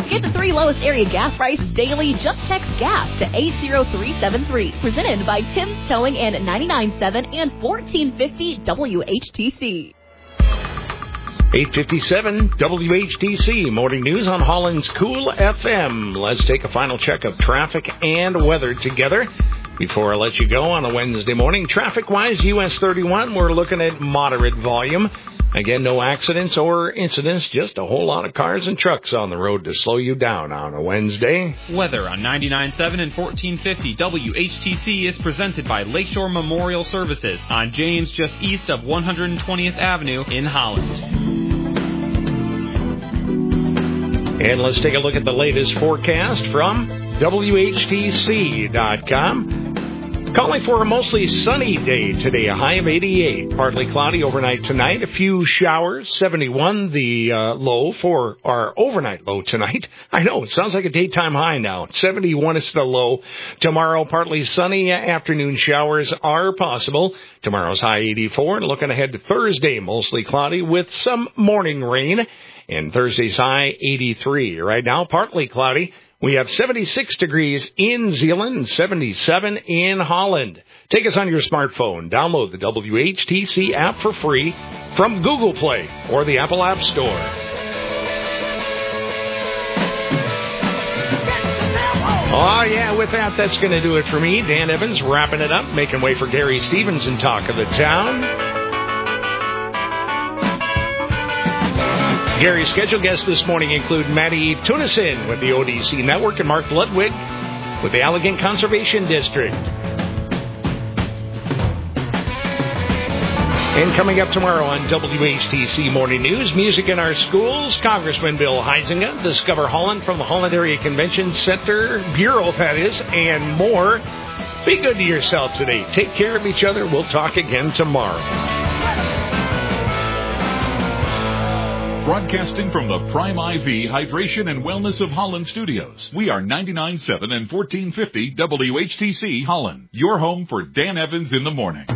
Get the 3 lowest area gas prices daily. Just text GAS to 80373. Presented by Tim's Towing and 99.7 and 1450 WHTC. 857 WHTC, morning news on Holland's Cool FM. Let's take a final check of traffic and weather together. Before I let you go on a Wednesday morning, traffic-wise, US 31, we're looking at moderate volume. Again, no accidents or incidents, just a whole lot of cars and trucks on the road to slow you down on a Wednesday. Weather on 99.7 and 1450 WHTC is presented by Lakeshore Memorial Services on James, just east of 120th Avenue in Holland. And let's take a look at the latest forecast from WHTC.com. Calling for a mostly sunny day today, a high of 88. Partly cloudy overnight tonight, a few showers, 71 the low for our overnight low tonight. I know, it sounds like a daytime high now. 71 is the low. Tomorrow, partly sunny, afternoon showers are possible. Tomorrow's high 84, and looking ahead to Thursday, mostly cloudy with some morning rain. And Thursday's high 83. Right now, partly cloudy. We have 76 degrees in Zeeland and 77 in Holland. Take us on your smartphone. Download the WHTC app for free from Google Play or the Apple App Store. Oh, yeah, with that, that's going to do it for me. Dan Evans wrapping it up, making way for Gary Stevens and Talk of the Town. Gary's scheduled guests this morning include Maddie Tunison with the ODC Network and Mark Ludwig with the Allegan Conservation District. And coming up tomorrow on WHTC Morning News, music in our schools, Congressman Bill Huizenga, Discover Holland from the Holland Area Convention Center, Bureau that is, and more. Be good to yourself today. Take care of each other. We'll talk again tomorrow. Broadcasting from the Prime IV Hydration and Wellness of Holland studios, we are 99.7 and 1450 WHTC Holland, your home for Dan Evans in the morning.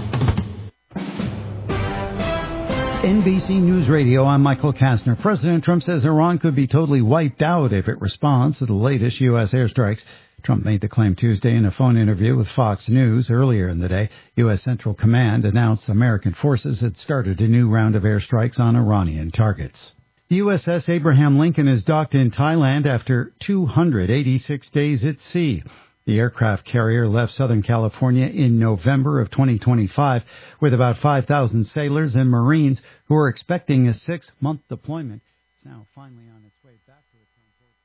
NBC News Radio, I'm Michael Kastner. President Trump says Iran could be totally wiped out if it responds to the latest U.S. airstrikes. Trump made the claim Tuesday in a phone interview with Fox News. Earlier in the day, U.S. Central Command announced American forces had started a new round of airstrikes on Iranian targets. The USS Abraham Lincoln is docked in Thailand after 286 days at sea. The aircraft carrier left Southern California in November of 2025 with about 5,000 sailors and Marines who are expecting a 6-month deployment. It's now finally on its way back to its home port.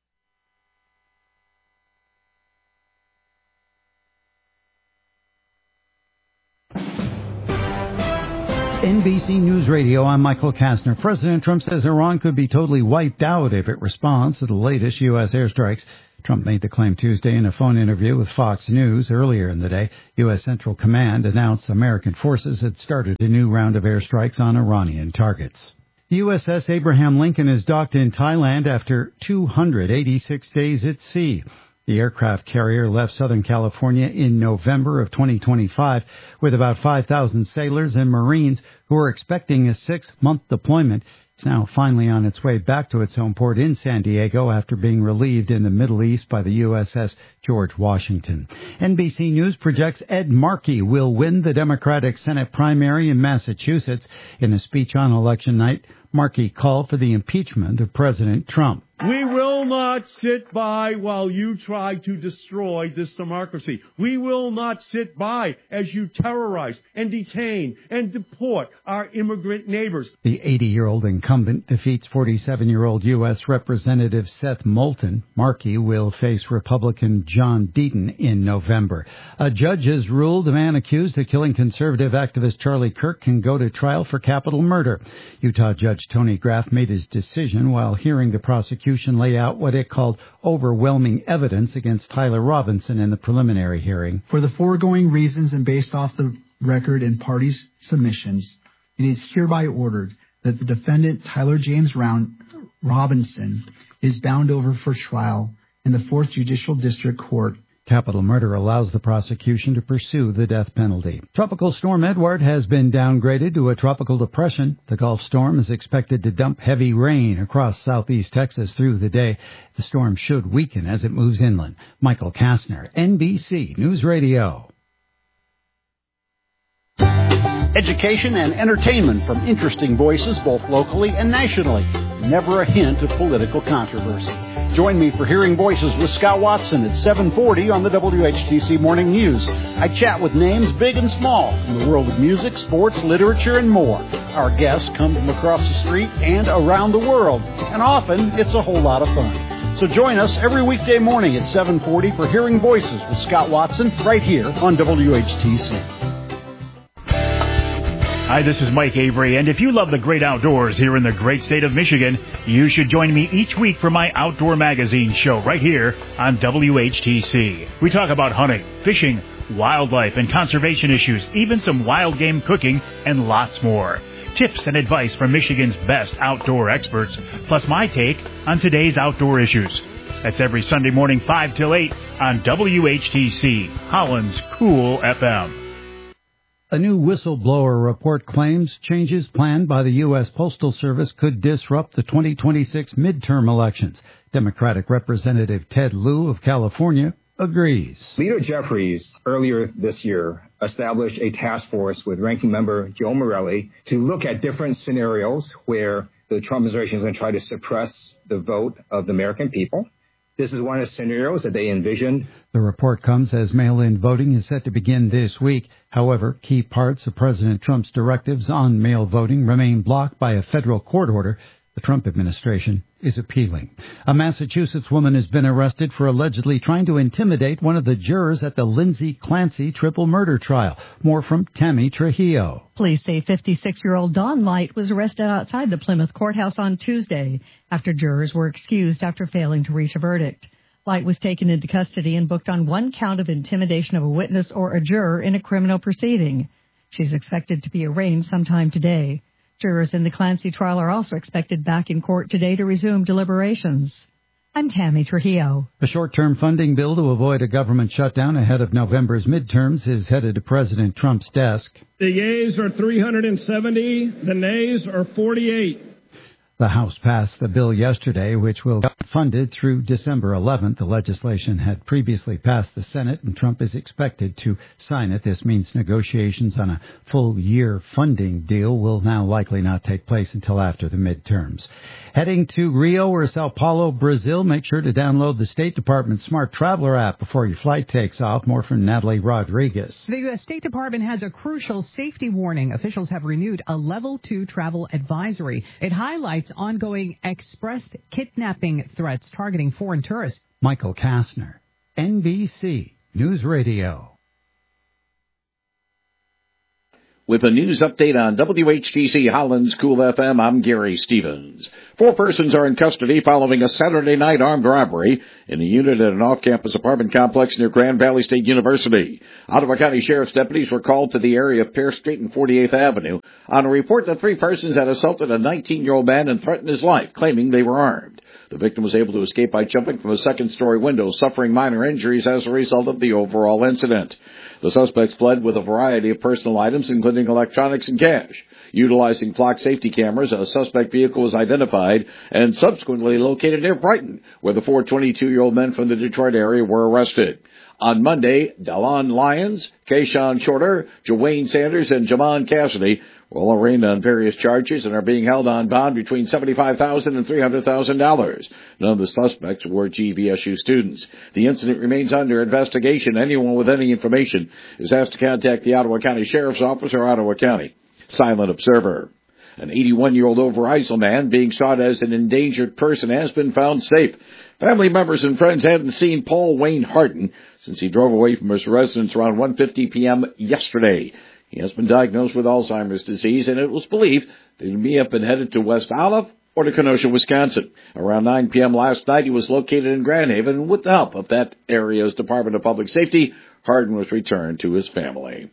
NBC News Radio, I'm Michael Kastner. President Trump says Iran could be totally wiped out if it responds to the latest U.S. airstrikes. Trump made the claim Tuesday in a phone interview with Fox News. Earlier in the day, U.S. Central Command announced American forces had started a new round of airstrikes on Iranian targets. The USS Abraham Lincoln is docked in Thailand after 286 days at sea. The aircraft carrier left Southern California in November of 2025 with about 5,000 sailors and Marines who are expecting a 6-month deployment. It's now finally on its way back to its home port in San Diego after being relieved in the Middle East by the USS George Washington. NBC News projects Ed Markey will win the Democratic Senate primary in Massachusetts. In a speech on election night, Markey called for the impeachment of President Trump. We will not sit by while you try to destroy this democracy. We will not sit by as you terrorize and detain and deport our immigrant neighbors. The 80-year-old incumbent defeats 47-year-old U.S. Representative Seth Moulton. Markey will face Republican John Deaton in November. A judge has ruled the man accused of killing conservative activist Charlie Kirk can go to trial for capital murder. Utah Judge Tony Graff made his decision while hearing the prosecution lay out what it called overwhelming evidence against Tyler Robinson in the preliminary hearing. For the foregoing reasons and based off the record and parties' submissions, it is hereby ordered that the defendant, Tyler James Robinson, is bound over for trial in the 4th Judicial District Court Capital murder allows the prosecution to pursue the death penalty. Tropical Storm Edward has been downgraded to a tropical depression. The Gulf storm is expected to dump heavy rain across southeast Texas through the day. The storm should weaken as it moves inland. Michael Kastner, NBC News Radio. Education and entertainment from interesting voices both locally and nationally. Never a hint of political controversy. Join me for Hearing Voices with Scott Watson at 7:40 on the WHTC Morning News. I chat with names big and small in the world of music, sports, literature, and more. Our guests come from across the street and around the world, and often it's a whole lot of fun. So join us every weekday morning at 7:40 for Hearing Voices with Scott Watson right here on WHTC. Hi, this is Mike Avery, and if you love the great outdoors here in the great state of Michigan, you should join me each week for my Outdoor Magazine show right here on WHTC. We talk about hunting, fishing, wildlife, and conservation issues, even some wild game cooking, and lots more. Tips and advice from Michigan's best outdoor experts, plus my take on today's outdoor issues. That's every Sunday morning 5 till 8 on WHTC, Holland's Cool FM. A new whistleblower report claims changes planned by the U.S. Postal Service could disrupt the 2026 midterm elections. Democratic Representative Ted Lieu of California agrees. Leader Jeffries earlier this year established a task force with Ranking Member Joe Morelli to look at different scenarios where the Trump administration is going to try to suppress the vote of the American people. This is one of the scenarios that they envisioned. The report comes as mail-in voting is set to begin this week. However, key parts of President Trump's directives on mail voting remain blocked by a federal court order. The Trump administration is appealing. A Massachusetts woman has been arrested for allegedly trying to intimidate one of the jurors at the Lindsay Clancy triple murder trial. More from Tammy Trujillo. Police say 56-year-old Dawn Light was arrested outside the Plymouth courthouse on Tuesday after jurors were excused after failing to reach a verdict. Light was taken into custody and booked on one count of intimidation of a witness or a juror in a criminal proceeding. She's expected to be arraigned sometime today. Jurors in the Clancy trial are also expected back in court today to resume deliberations. I'm Tammy Trujillo. A short-term funding bill to avoid a government shutdown ahead of November's midterms is headed to President Trump's desk. The yeas are 370, the nays are 48. The House passed the bill yesterday, which will be funded through December 11th. The legislation had previously passed the Senate, and Trump is expected to sign it. This means negotiations on a full-year funding deal will now likely not take place until after the midterms. Heading to Rio or Sao Paulo, Brazil, make sure to download the State Department Smart Traveler app before your flight takes off. More from Natalie Rodriguez. The U.S. State Department has a crucial safety warning. Officials have renewed a Level 2 travel advisory. It highlights ongoing express kidnapping threats targeting foreign tourists. Michael Kastner, NBC News Radio. With a news update on WHTC Holland's Cool FM, I'm Gary Stevens. 4 persons are in custody following a Saturday night armed robbery in a unit at an off-campus apartment complex near Grand Valley State University. Ottawa County Sheriff's deputies were called to the area of Pear Street and 48th Avenue on a report that 3 persons had assaulted a 19-year-old man and threatened his life, claiming they were armed. The victim was able to escape by jumping from a second-story window, suffering minor injuries as a result of the overall incident. The suspects fled with a variety of personal items, including electronics and cash. Utilizing flock safety cameras, a suspect vehicle was identified and subsequently located near Brighton, where the 4 22-year-old men from the Detroit area were arrested. On Monday, Dallon Lyons, Kayshawn Shorter, Jawayne Sanders, and Jamon Cassidy were all arraigned on various charges and are being held on bond between $75,000 and $300,000. None of the suspects were GVSU students. The incident remains under investigation. Anyone with any information is asked to contact the Ottawa County Sheriff's Office or Ottawa County Silent Observer. An 81-year-old Overijssel man being sought as an endangered person has been found safe. Family members and friends hadn't seen Paul Wayne Harden since he drove away from his residence around 1:50 p.m. yesterday. He has been diagnosed with Alzheimer's disease, and it was believed that he may have been headed to West Olive or to Kenosha, Wisconsin. Around 9 p.m. last night, he was located in Grand Haven, and with the help of that area's Department of Public Safety, Harden was returned to his family.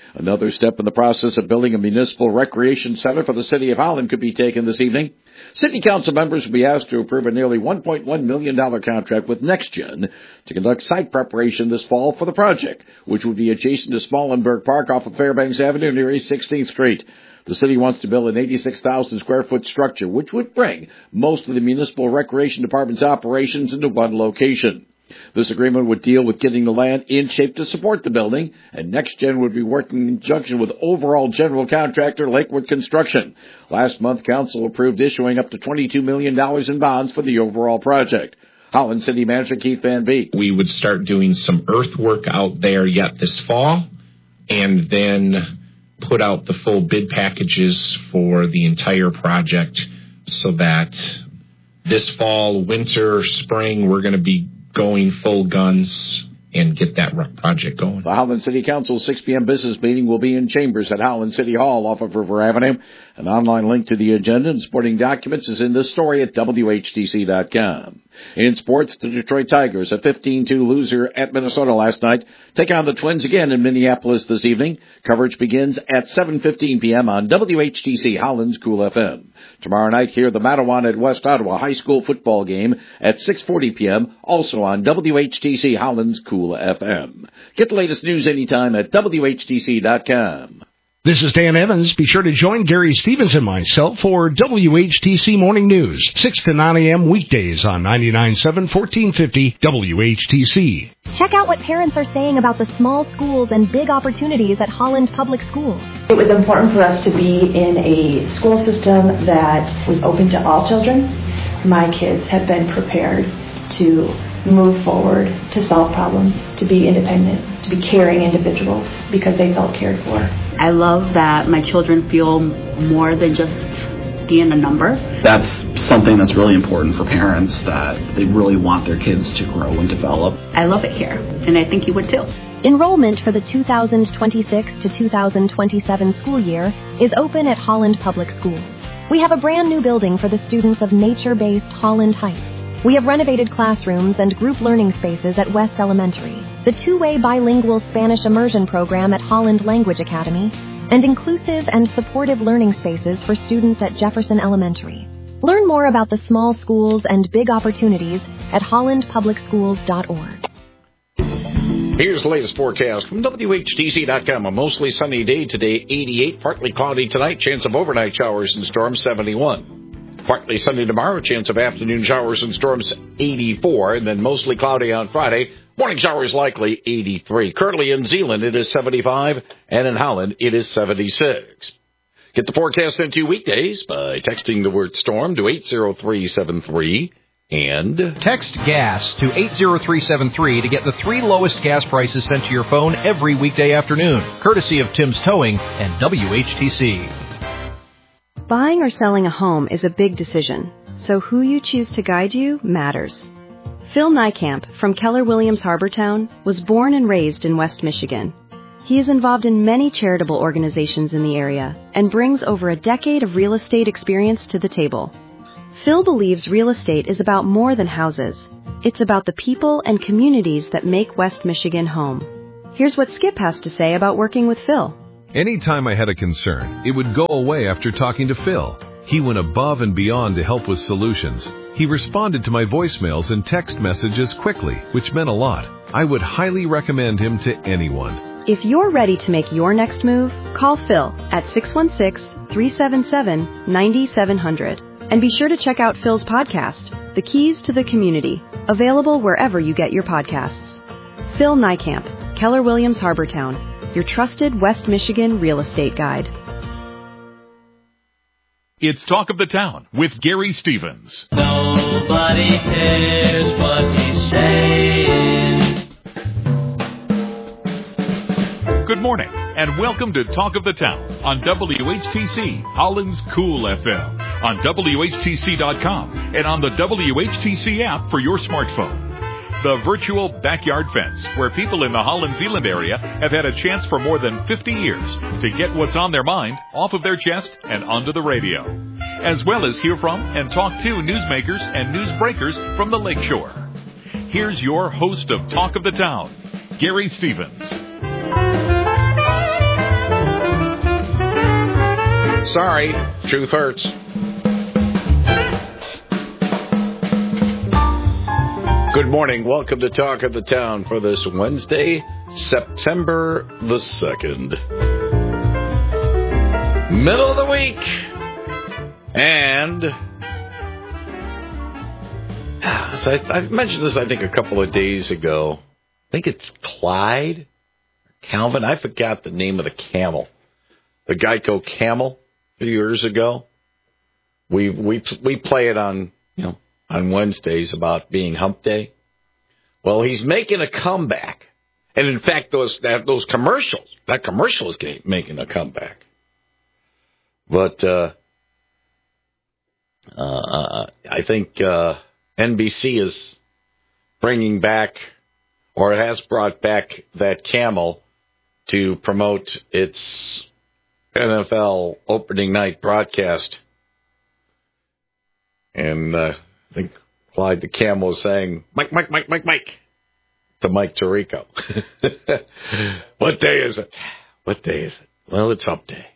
Another step in the process of building a municipal recreation center for the City of Holland could be taken this evening. City Council members will be asked to approve a nearly $1.1 million contract with NextGen to conduct site preparation this fall for the project, which would be adjacent to Smallenberg Park off of Fairbanks Avenue near East 16th Street. The city wants to build an 86,000 square foot structure, which would bring most of the municipal recreation department's operations into one location. This agreement would deal with getting the land in shape to support the building, and NextGen would be working in conjunction with overall general contractor Lakewood Construction. Last month, Council approved issuing up to $22 million in bonds for the overall project. Holland City Manager Keith Van Beek. We would start doing some earthwork out there yet this fall, and then put out the full bid packages for the entire project so that this fall, winter, spring, we're going to be going full guns and get that project going. The Holland City Council's 6 p.m. business meeting will be in chambers at Holland City Hall off of River Avenue. An online link to the agenda and supporting documents is in this story at WHTC.com. In sports, the Detroit Tigers, a 15-2 loser at Minnesota last night, take on the Twins again in Minneapolis this evening. Coverage begins at 7:15 p.m. on WHTC Holland's Cool FM. Tomorrow night, hear the Mattawan at West Ottawa high school football game at 6:40 p.m., also on WHTC Holland's Cool FM. Get the latest news anytime at WHTC.com. This is Dan Evans. Be sure to join Gary Stevens and myself for WHTC Morning News, 6 to 9 a.m. weekdays on 99.7, 1450 WHTC. Check out what parents are saying about the small schools and big opportunities at Holland Public Schools. It was important for us to be in a school system that was open to all children. My kids have been prepared to move forward, to solve problems, to be independent, to be caring individuals because they felt cared for. I love that my children feel more than just being a number. That's something that's really important for parents, that they really want their kids to grow and develop. I love it here, and I think you would too. Enrollment for the 2026 to 2027 school year is open at Holland Public Schools. We have a brand new building for the students of nature-based Holland Heights. We have renovated classrooms and group learning spaces at West Elementary, the two-way bilingual Spanish immersion program at Holland Language Academy, and inclusive and supportive learning spaces for students at Jefferson Elementary. Learn more about the small schools and big opportunities at hollandpublicschools.org. Here's the latest forecast from WHTC.com. A mostly sunny day today, 88, partly cloudy tonight, chance of overnight showers and storms, 71. Partly sunny tomorrow, chance of afternoon showers and storms, 84, and then mostly cloudy on Friday. Morning showers likely, 83. Currently in Zeeland, it is 75, and in Holland, it is 76. Get the forecast sent to you weekdays by texting the word storm to 80373 and text gas to 80373 to get the 3 lowest gas prices sent to your phone every weekday afternoon, courtesy of Tim's Towing and WHTC. Buying or selling a home is a big decision, so who you choose to guide you matters. Phil Niekamp from Keller Williams Harbortown was born and raised in West Michigan. He is involved in many charitable organizations in the area and brings over a decade of real estate experience to the table. Phil believes real estate is about more than houses. It's about the people and communities that make West Michigan home. Here's what Skip has to say about working with Phil. Anytime I had a concern, it would go away after talking to Phil. He went above and beyond to help with solutions. He responded to my voicemails and text messages quickly, which meant a lot. I would highly recommend him to anyone. If you're ready to make your next move, call Phil at 616-377-9700. And be sure to check out Phil's podcast, The Keys to the Community, available wherever you get your podcasts. Phil Niekamp, Keller Williams Harbortown, your trusted West Michigan real estate guide. It's Talk of the Town with Gary Stevens. Nobody cares what he's saying. Good morning, and welcome to Talk of the Town on WHTC, Holland's Cool FM, on WHTC.com, and on the WHTC app for your smartphone. The virtual backyard fence, where people in the Holland-Zeeland area have had a chance for more than 50 years to get what's on their mind off of their chest and onto the radio, as well as hear from and talk to newsmakers and newsbreakers from the Lakeshore. Here's your host of Talk of the Town, Gary Stevens. Sorry, truth hurts. Good morning. Welcome to Talk of the Town for this Wednesday, September the 2nd. Middle of the week. And so I mentioned this, I think, a couple of days ago. I think it's Clyde, Calvin. I forgot the name of the camel. The Geico Camel a few years ago. We play it on Wednesdays about being Hump Day. Well, he's making a comeback, and in fact, that commercial is making a comeback. But I think NBC is bringing back, or it has brought back, that camel to promote its NFL opening night broadcast. And I think Clyde the Camel is saying, Mike, to Mike Tirico. What day is it? Well, it's Hump Day.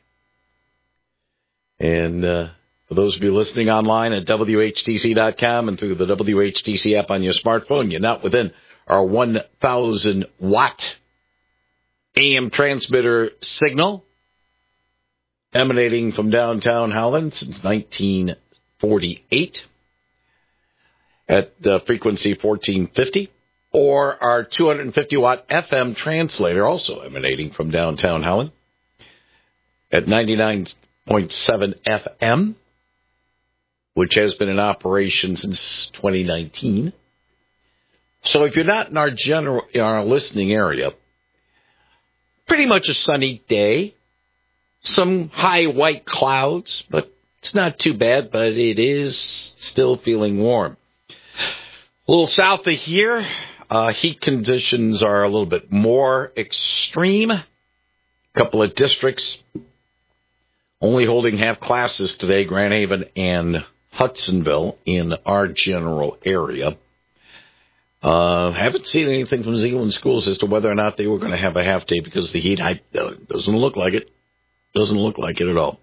And for those of you listening online at WHTC.com and through the WHTC app on your smartphone, you're not within our 1,000-watt AM transmitter signal emanating from downtown Howland since 1948 at frequency 1450, or our 250-watt FM translator, also emanating from downtown Howland at 99.7 FM, which has been in operation since 2019. So if you're not in our listening area, pretty much a sunny day. Some high white clouds, but it's not too bad, but it is still feeling warm. A little south of here, heat conditions are a little bit more extreme. A couple of districts only holding half classes today, Grand Haven and Hudsonville in our general area. Haven't seen anything from Zeeland schools as to whether or not they were going to have a half day because of the heat. Doesn't look like it. Doesn't look like it at all.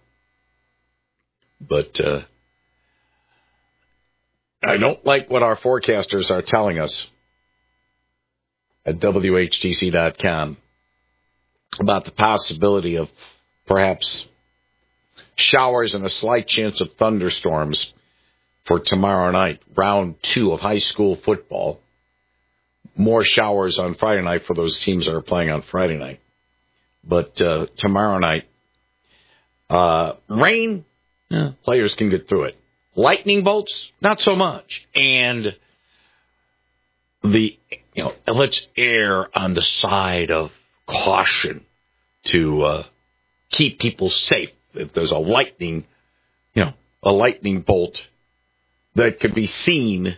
But I don't like what our forecasters are telling us at WHTC.com about the possibility of perhaps showers and a slight chance of thunderstorms for tomorrow night, round 2 of high school football. More showers on Friday night for those teams that are playing on Friday night. But tomorrow night, rain, players can get through it. Lightning bolts, not so much. And let's err on the side of caution to keep people safe. If there's a lightning bolt that could be seen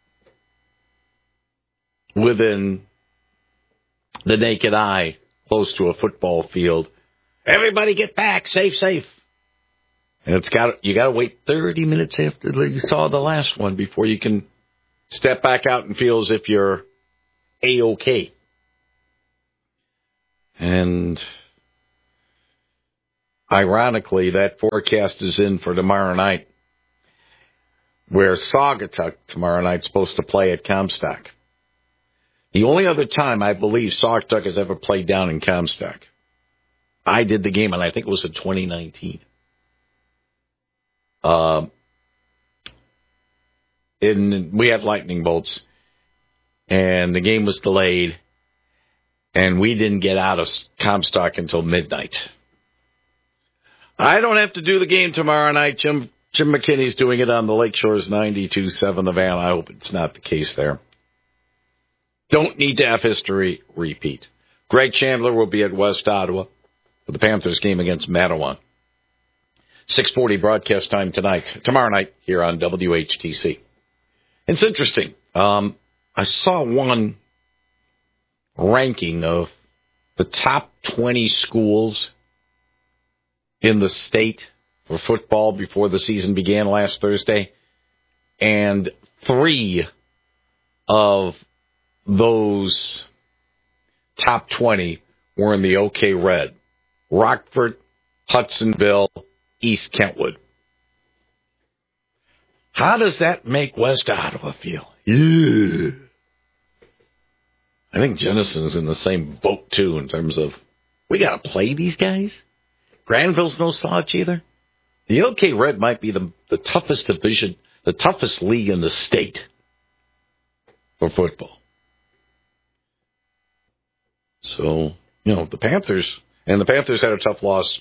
within the naked eye, close to a football field, everybody get back, safe. And you got to wait 30 minutes after you saw the last one before you can step back out and feel as if you're A-OK. And ironically, that forecast is in for tomorrow night, where Saugatuck tomorrow night is supposed to play at Comstock. The only other time I believe Saugatuck has ever played down in Comstock. I did the game, and I think it was in 2019. We had lightning bolts, and the game was delayed, and we didn't get out of Comstock until midnight. I don't have to do the game tomorrow night. Jim McKinney's doing it on the Lakeshore's 92.7 The Van. I hope it's not the case there. Don't need to have history repeat. Greg Chandler will be at West Ottawa for the Panthers game against Matawan. 6:40 broadcast time tomorrow night here on WHTC. It's interesting. I saw one ranking of the top 20 schools in the state for football before the season began last Thursday, and 3 of those top 20 were in the OK Red. Rockford, Hudsonville, East Kentwood. How does that make West Ottawa feel? Yeah. I think Jennison's in the same boat, too, in terms of, we got to play these guys? Granville's no slouch either. The OK Red might be the toughest division, the toughest league in the state for football. So, the Panthers had a tough loss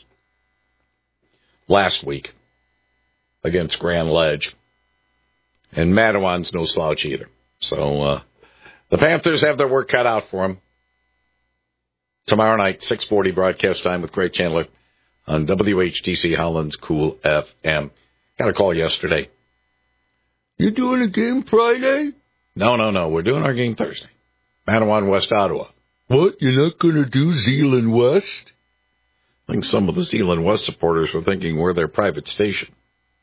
last week against Grand Ledge. And Madawan's no slouch either. So, the Panthers have their work cut out for them. Tomorrow night, 6:40 broadcast time with Greg Chandler on WHTC Holland's Cool FM. Got a call yesterday. You doing a game Friday? No. We're doing our game Thursday. Madawan, West Ottawa. What? You're not going to do Zeeland West? I think some of the Zeeland West supporters were thinking we're their private station.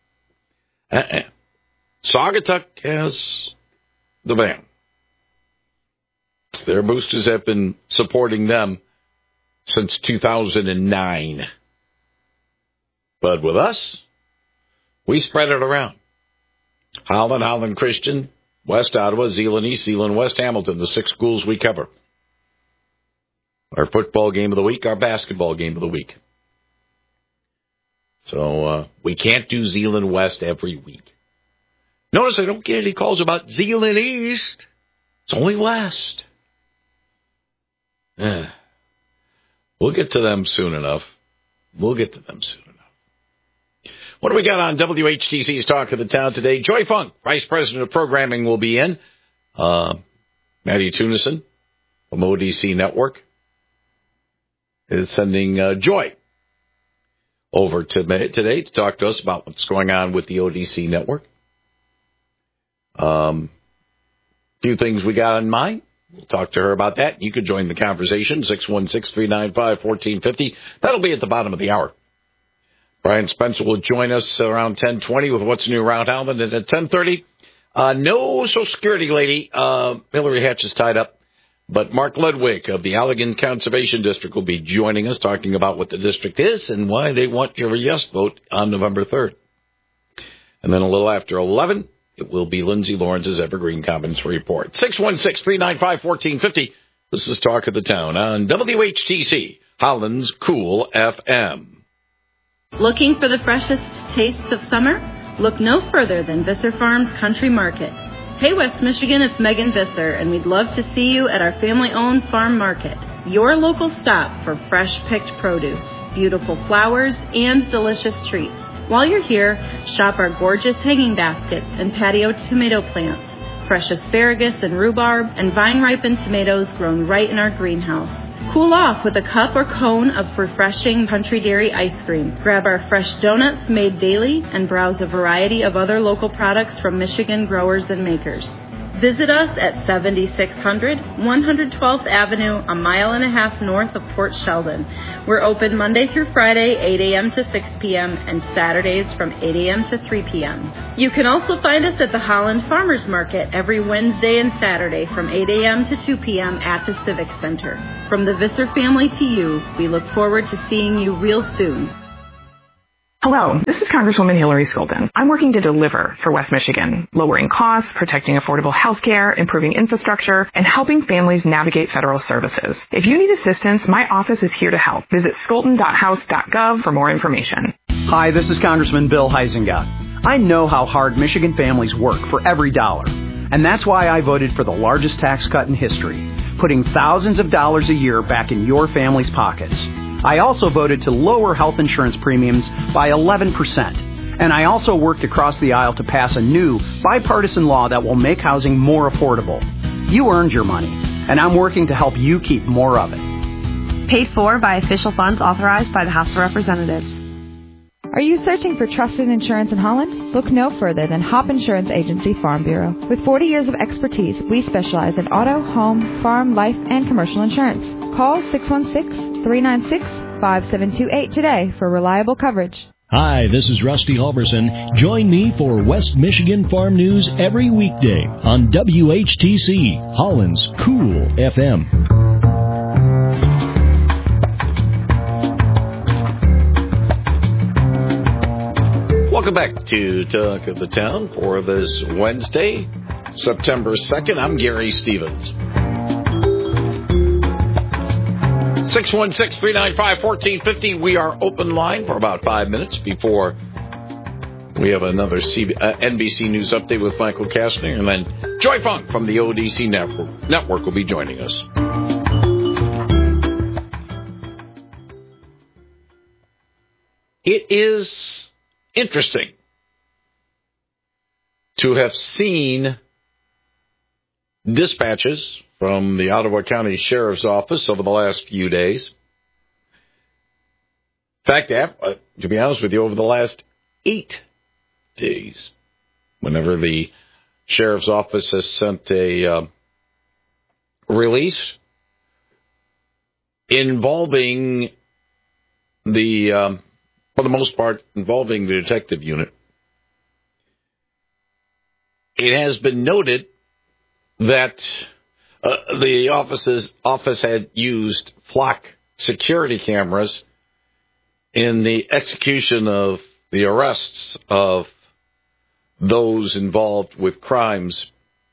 Saugatuck has the band. Their boosters have been supporting them since 2009. But with us, we spread it around. Holland Christian, West Ottawa, Zeeland East, Zeeland West, Hamilton, the 6 schools we cover. Our football game of the week, our basketball game of the week. So we can't do Zeeland West every week. Notice I don't get any calls about Zeeland East. It's only West. We'll get to them soon enough. What do we got on WHTC's Talk of the Town today? Joy Funk, Vice President of Programming, will be in. Maddie Tunison from ODC Network is sending Joy over today to talk to us about what's going on with the ODC Network. Few things we got in mind. We'll talk to her about that. You could join the conversation, 616-395-1450. That'll be at the bottom of the hour. Brian Spencer will join us around 10:20 with What's New Around Holland. And at 10:30, no Social Security lady. Hillary Hatch is tied up. But Mark Ludwig of the Allegan Conservation District will be joining us, talking about what the district is and why they want your yes vote on November 3rd. And then a little after 11, it will be Lindsay Lawrence's Evergreen Commons Report. 616-395-1450. This is Talk of the Town on WHTC, Holland's Cool FM. Looking for the freshest tastes of summer? Look no further than Visser Farms Country Market. Hey West Michigan, it's Megan Visser, and we'd love to see you at our family-owned farm market, your local stop for fresh-picked produce, beautiful flowers, and delicious treats. While you're here, shop our gorgeous hanging baskets and patio tomato plants, fresh asparagus and rhubarb, and vine-ripened tomatoes grown right in our greenhouse. Cool off with a cup or cone of refreshing Country Dairy ice cream. Grab our fresh donuts made daily and browse a variety of other local products from Michigan growers and makers. Visit us at 7600 112th Avenue, a mile and a half north of Port Sheldon. We're open Monday through Friday, 8 a.m. to 6 p.m., and Saturdays from 8 a.m. to 3 p.m. You can also find us at the Holland Farmers Market every Wednesday and Saturday from 8 a.m. to 2 p.m. at the Civic Center. From the Visser family to you, we look forward to seeing you real soon. Hello, this is Congresswoman Hillary Skolden. I'm working to deliver for West Michigan, lowering costs, protecting affordable health care, improving infrastructure, and helping families navigate federal services. If you need assistance, my office is here to help. Visit skolden.house.gov for more information. Hi, this is Congressman Bill Huizenga. I know how hard Michigan families work for every dollar, and that's why I voted for the largest tax cut in history, putting thousands of dollars a year back in your family's pockets. I also voted to lower health insurance premiums by 11%. And I also worked across the aisle to pass a new bipartisan law that will make housing more affordable. You earned your money, and I'm working to help you keep more of it. Paid for by official funds authorized by the House of Representatives. Are you searching for trusted insurance in Holland? Look no further than Hop Insurance Agency Farm Bureau. With 40 years of expertise, we specialize in auto, home, farm, life, and commercial insurance. Call 616-396-5728 today for reliable coverage. Hi, this is Rusty Halverson. Join me for West Michigan Farm News every weekday on WHTC, Holland's Cool FM. Welcome back to Talk of the Town for this Wednesday, September 2nd. I'm Gary Stevens. 616-395-1450. We are open line for about 5 minutes before we have another NBC News update with Michael Kastner, and then Joy Funk from the ODC Network will be joining us. It is interesting to have seen dispatches from the Ottawa County Sheriff's Office over the last few days. In fact, to be honest with you, over the last 8 days, whenever the Sheriff's Office has sent a release involving for the most part, involving the detective unit, it has been noted that the office had used flock security cameras in the execution of the arrests of those involved with crimes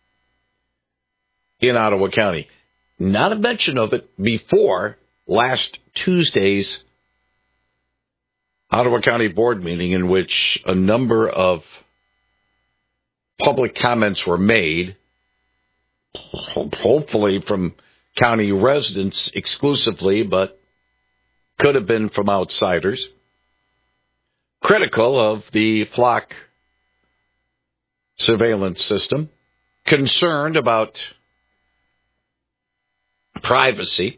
in Ottawa County. Not a mention of it before last Tuesday's Ottawa County Board meeting, in which a number of public comments were made, hopefully from county residents exclusively, but could have been from outsiders, critical of the flock surveillance system, concerned about privacy,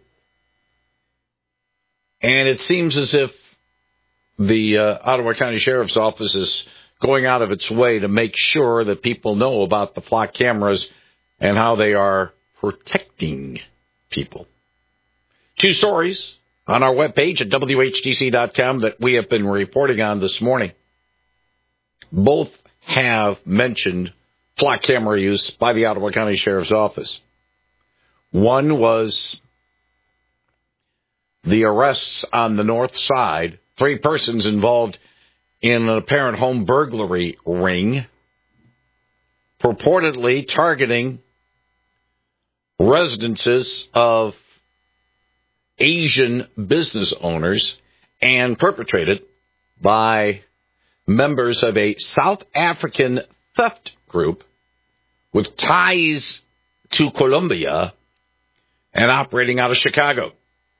and it seems as if the Ottawa County Sheriff's Office is going out of its way to make sure that people know about the flock cameras and how they are protecting people. 2 stories on our webpage at WHTC.com that we have been reporting on this morning. Both have mentioned flock camera use by the Ottawa County Sheriff's Office. One was the arrests on the north side, 3 persons involved in an apparent home burglary ring, purportedly targeting residences of Asian business owners, and perpetrated by members of a South African theft group with ties to Colombia and operating out of Chicago.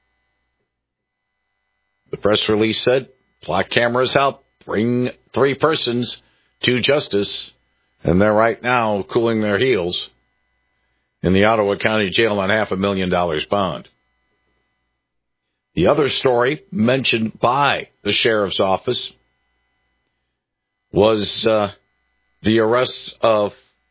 The press release said flock cameras help bring 3 persons to justice, and they're right now cooling their heels in the Ottawa County Jail on $500,000 bond. The other story mentioned by the Sheriff's Office was the arrests of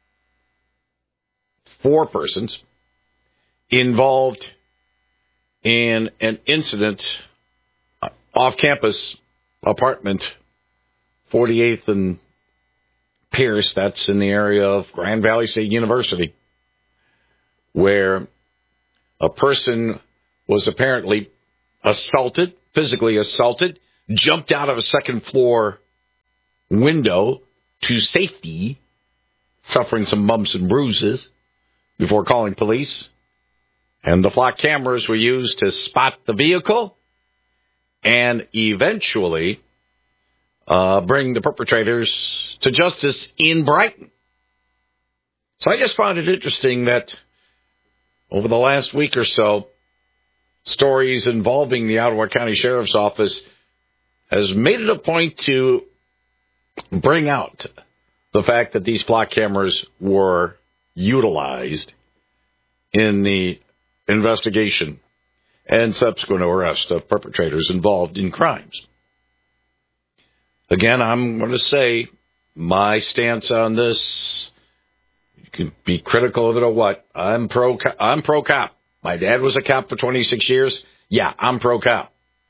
4 persons involved in an incident off-campus apartment, 48th and Pierce, that's in the area of Grand Valley State University, where a person was apparently physically assaulted, jumped out of a second-floor window to safety, suffering some bumps and bruises, before calling police. And the flock cameras were used to spot the vehicle and eventually bring the perpetrators to justice in Brighton. So I just found it interesting that over the last week or so, stories involving the Ottawa County Sheriff's Office has made it a point to bring out the fact that these flock cameras were utilized in the investigation and subsequent arrest of perpetrators involved in crimes. Again, I'm going to say my stance on this, you can be critical of it or what, I'm pro-cop. My dad was a cop for 26 years. Yeah, I'm pro-cop.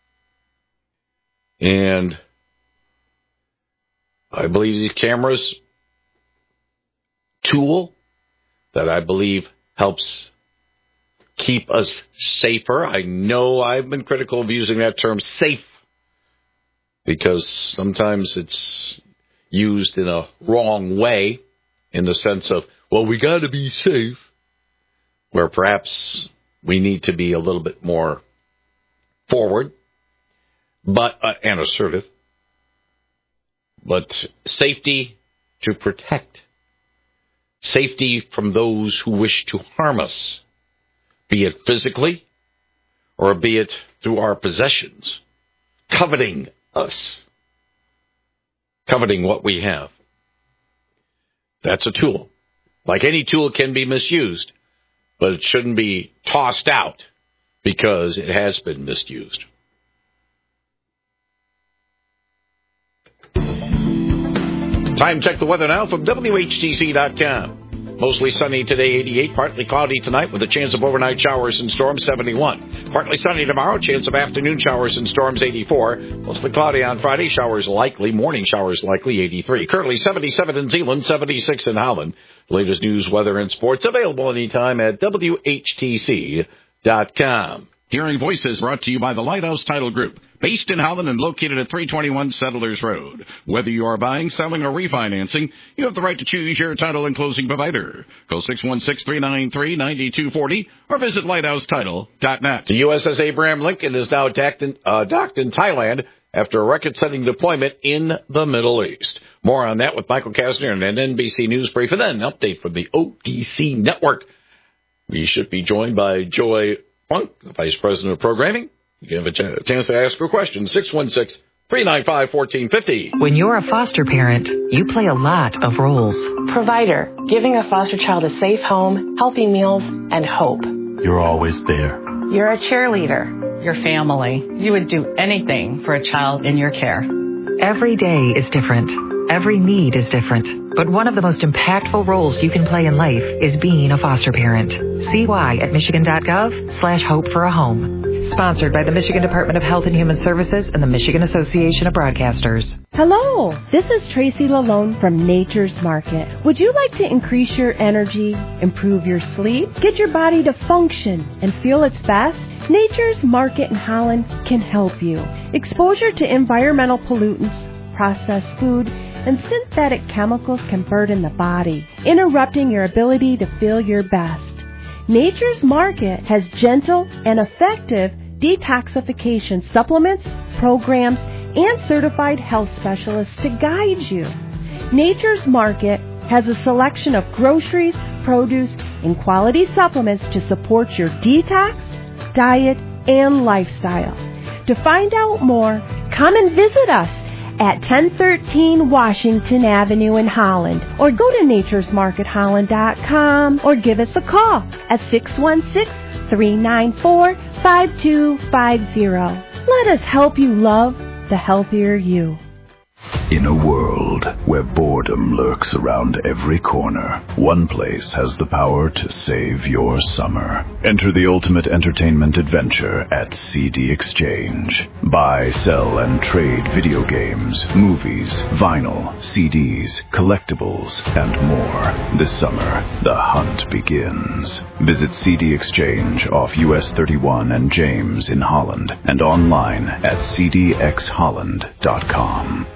And I believe these cameras, tool that I believe helps keep us safer. I know I've been critical of using that term safe, because sometimes used in a wrong way, in the sense of, well, we got to be safe, where perhaps we need to be a little bit more forward, but and assertive. But safety to protect. Safety from those who wish to harm us, be it physically or be it through our possessions, coveting us, coveting what we have. That's a tool. Like any tool, it can be misused, but it shouldn't be tossed out because it has been misused. Time check the weather now from WHTC.com. Mostly sunny today, 88. Partly cloudy tonight with a chance of overnight showers and storms, 71. Partly sunny tomorrow, chance of afternoon showers and storms, 84. Mostly cloudy on Friday, showers likely, morning showers likely, 83. Currently 77 in Zeeland, 76 in Holland. Latest news, weather, and sports available anytime at WHTC.com. Hearing Voices brought to you by the Lighthouse Title Group, based in Holland and located at 321 Settlers Road. Whether you are buying, selling, or refinancing, you have the right to choose your title and closing provider. Call 616-393-9240 or visit lighthousetitle.net. The USS Abraham Lincoln is now docked in Thailand after a record-setting deployment in the Middle East. More on that with Michael Kastner and an NBC News brief, and then an update from the OTC Network. We should be joined by Joy Funk, the Vice President of Programming. You can have a chance to ask her question, 616-395-1450. When you're a foster parent, you play a lot of roles. Provider, giving a foster child a safe home, healthy meals, and hope. You're always there. You're a cheerleader. Your family. You would do anything for a child in your care. Every day is different. Every need is different. But one of the most impactful roles you can play in life is being a foster parent. See why at Michigan.gov/hope for a home. Sponsored by the Michigan Department of Health and Human Services and the Michigan Association of Broadcasters. Hello, this is Tracy Lalone from Nature's Market. Would you like to increase your energy, improve your sleep, get your body to function and feel its best? Nature's Market in Holland can help you. Exposure to environmental pollutants, processed food, and synthetic chemicals can burden the body, interrupting your ability to feel your best. Nature's Market has gentle and effective detoxification supplements, programs, and certified health specialists to guide you. Nature's Market has a selection of groceries, produce, and quality supplements to support your detox, diet, and lifestyle. To find out more, come and visit us at 1013 Washington Avenue in Holland, or go to naturesmarketholland.com, or give us a call at 616-394-5250. Let us help you love the healthier you. In a world where boredom lurks around every corner, one place has the power to save your summer. Enter the ultimate entertainment adventure at CD Exchange. Buy, sell, and trade video games, movies, vinyl, CDs, collectibles, and more. This summer, the hunt begins. Visit CD Exchange off US 31 and James in Holland and online at cdxholland.com.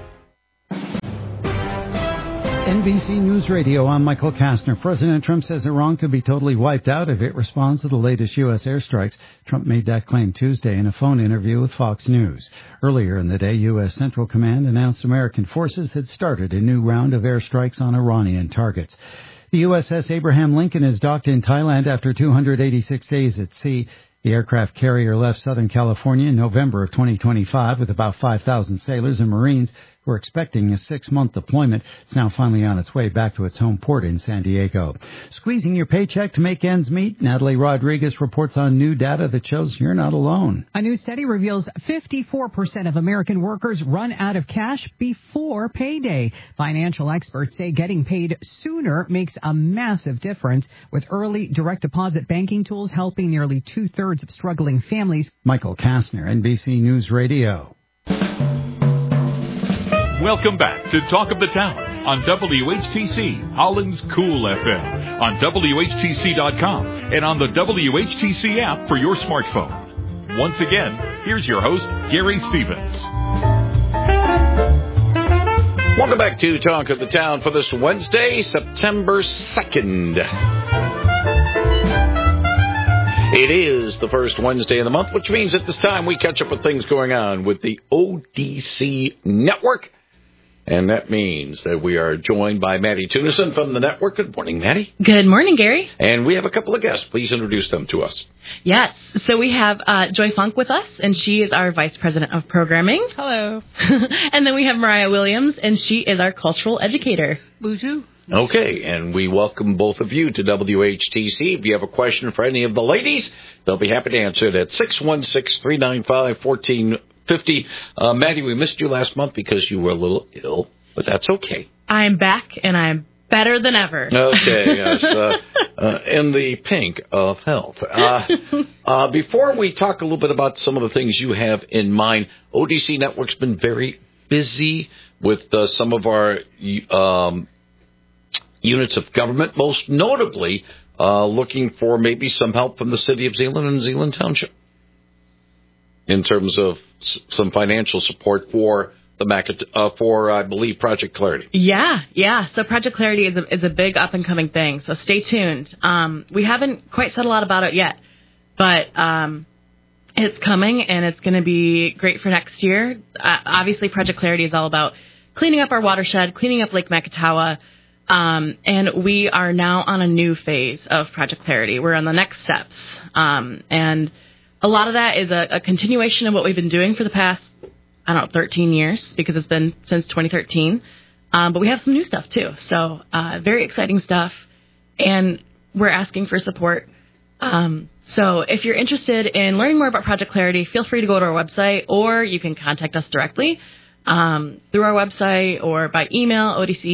NBC News Radio, I'm Michael Kastner. President Trump says Iran could be totally wiped out if it responds to the latest U.S. airstrikes. Trump made that claim Tuesday in a phone interview with Fox News. Earlier in the day, U.S. Central Command announced American forces had started a new round of airstrikes on Iranian targets. The USS Abraham Lincoln is docked in Thailand after 286 days at sea. The aircraft carrier left Southern California in November of 2025 with about 5,000 sailors and Marines who are expecting a 6-month deployment. It's now finally on its way back to its home port in San Diego. Squeezing your paycheck to make ends meet? Natalie Rodriguez reports on new data that shows you're not alone. A new study reveals 54% of American workers run out of cash before payday. Financial experts say getting paid sooner makes a massive difference, with early direct deposit banking tools helping nearly 2/3 of struggling families. Michael Kastner, NBC News Radio. Welcome back to Talk of the Town on WHTC, Holland's Cool FM, on WHTC.com, and on the WHTC app for your smartphone. Once again, here's your host, Gary Stevens. Welcome back to Talk of the Town for this Wednesday, September 2nd. It is the first Wednesday of the month, which means at this time we catch up with things going on with the ODC Network. And that means that we are joined by Maddie Tunison from the network. Good morning, Maddie. Good morning, Gary. And we have a couple of guests. Please introduce them to us. Yes. So we have Joy Funk with us, and she is our Vice President of Programming. Hello. And then we have Mariah Williams, and she is our Cultural Educator. Bonjour. Okay, and we welcome both of you to WHTC. If you have a question for any of the ladies, they'll be happy to answer it at 616-395-1450. Maddie, we missed you last month because you were a little ill, but that's okay. I'm back, and I'm better than ever. Okay, yes, in the pink of health. Before we talk a little bit about some of the things you have in mind, ODC Network's been very busy with some of our units of government, most notably looking for maybe some help from the City of Zeeland and Zeeland Township in terms of some financial support for I believe, Project Clarity. Yeah. So Project Clarity is a big up-and-coming thing, so stay tuned. We haven't quite said a lot about it yet, but it's coming, and it's going to be great for next year. Obviously, Project Clarity is all about cleaning up our watershed, cleaning up Lake Makatawa, and we are now on a new phase of Project Clarity. We're on the next steps, and a lot of that is a continuation of what we've been doing for the past, 13 years, because it's been since 2013. But we have some new stuff, too. So very exciting stuff. And we're asking for support. So if you're interested in learning more about Project Clarity, feel free to go to our website, or you can contact us directly through our website or by email,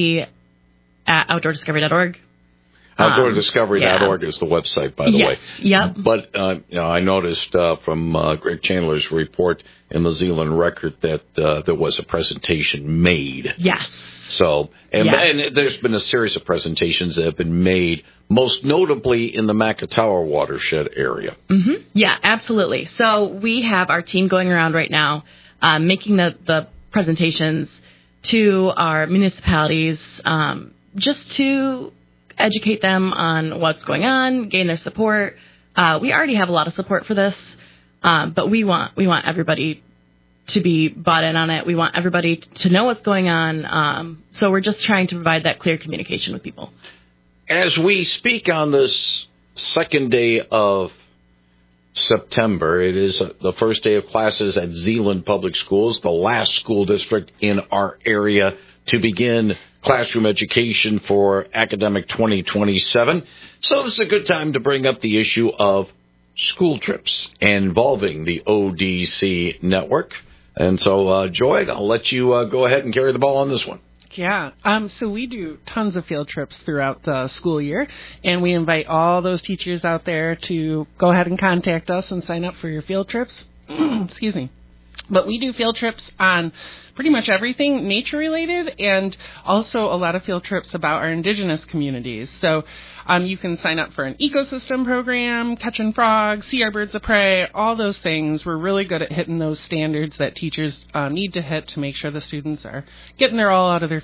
odc@outdoordiscovery.org. OutdoorDiscovery.org is the website, by the way. Yep. But I noticed from Greg Chandler's report in the Zeeland Record that there was a presentation made. Yes. So, and there's been a series of presentations that have been made, most notably in the Makatawa watershed area. Mm-hmm. Yeah, absolutely. So we have our team going around right now making the presentations to our municipalities just to educate them on what's going on, gain their support. We already have a lot of support for this, but we want everybody to be bought in on it. We want everybody to know what's going on. So we're just trying to provide that clear communication with people. As we speak on this second day of September, it is the first day of classes at Zeeland Public Schools, the last school district in our area to begin classroom education for academic 2027. So this is a good time to bring up the issue of school trips involving the ODC network. And so, Joy, I'll let you go ahead and carry the ball on this one. Yeah. So we do tons of field trips throughout the school year, and we invite all those teachers out there to go ahead and contact us and sign up for your field trips. Excuse me. But we do field trips on pretty much everything nature-related, and also a lot of field trips about our indigenous communities. So you can sign up for an ecosystem program, catching frogs, see our birds of prey, all those things. We're really good at hitting those standards that teachers need to hit to make sure the students are getting their all out of their